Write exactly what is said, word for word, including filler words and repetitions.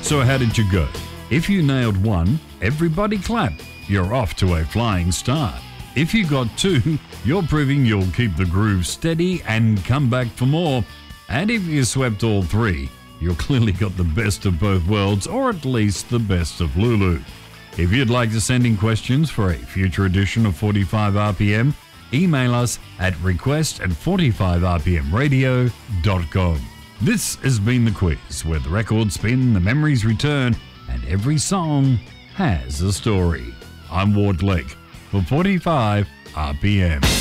So how did you go? If you nailed one, everybody clap. You're off to a flying start. If you got two, you're proving you'll keep the groove steady and come back for more. And if you swept all three, you clearly got the best of both worlds, or at least the best of Lulu. If you'd like to send in questions for a future edition of forty-five R P M, email us at request at forty-five r p m radio dot com. This has been The Quiz, where the records spin, the memories return, and every song has a story. I'm Ward Lake for forty-five R P M.